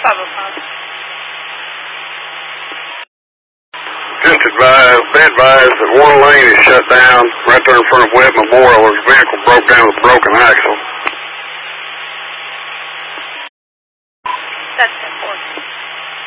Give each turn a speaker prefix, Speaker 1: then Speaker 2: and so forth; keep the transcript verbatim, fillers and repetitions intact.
Speaker 1: five oh five.
Speaker 2: Just advised, be advised that one lane is shut down right there in front of Webb Memorial. His vehicle broke down with a broken axle.
Speaker 1: That's it.